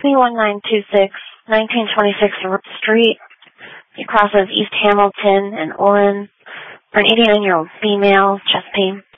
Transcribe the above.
1926, 1926 Street. It crosses East Hamilton and Oren for an 89-year-old female, chest pain.